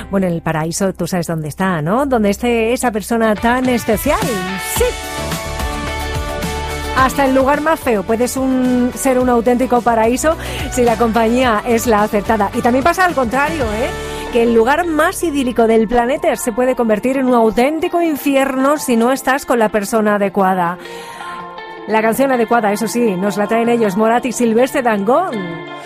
Bueno, el paraíso tú sabes dónde está, ¿no? Donde esté esa persona tan especial. ¡Sí! Hasta el lugar más feo puede ser un auténtico paraíso si la compañía es la acertada. Y también pasa al contrario, que el lugar más idílico del planeta se puede convertir en un auténtico infierno si no estás con la persona adecuada. La canción adecuada, eso sí, nos la traen ellos, Morat y Silvestre Dangond.